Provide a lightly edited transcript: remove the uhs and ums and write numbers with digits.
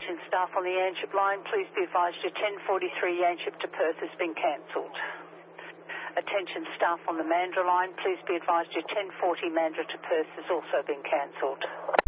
Attention staff on the Yanship line, please be advised your 10:43 Yanship to Perth has been cancelled. Attention staff on the Mandurah line, please be advised your 10:40 Mandurah to Perth has also been cancelled.